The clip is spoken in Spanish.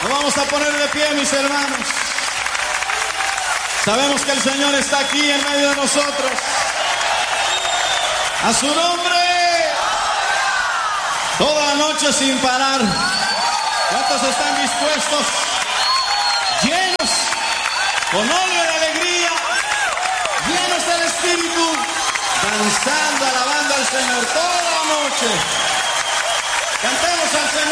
Nos vamos a poner de pie, mis hermanos. Sabemos que el Señor está aquí en medio de nosotros. A su nombre. Toda la noche sin parar. ¿Cuántos están dispuestos? Llenos, con óleo de alegría, llenos del Espíritu, danzando, alabando al Señor toda la noche. Cantemos al Señor.